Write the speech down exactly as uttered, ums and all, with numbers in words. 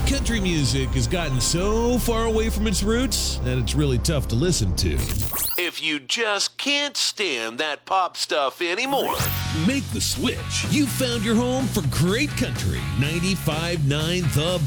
Country music has gotten so far away from its roots that it's really tough to listen to. If you just can't stand that pop stuff anymore, make the switch. You found your home for great country. ninety-five point nine The